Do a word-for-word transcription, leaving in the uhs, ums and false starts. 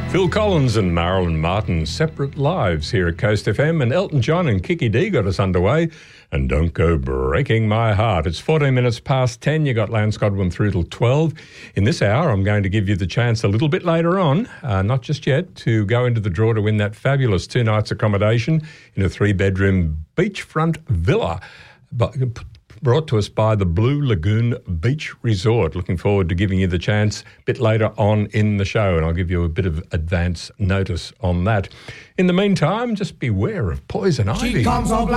Phil Collins and Marilyn Martin, separate lives here at Coast F M, and Elton John and Kiki D got us underway. And Don't Go Breaking My Heart. It's fourteen minutes past ten. You got Lance Godwin through till twelve. In this hour, I'm going to give you the chance a little bit later on, uh, not just yet, to go into the draw to win that fabulous two nights accommodation in a three-bedroom beachfront villa. But brought to us by the Blue Lagoon Beach Resort. Looking forward to giving you the chance a bit later on in the show, and I'll give you a bit of advance notice on that. In the meantime, just beware of poison ivy. She comes all black.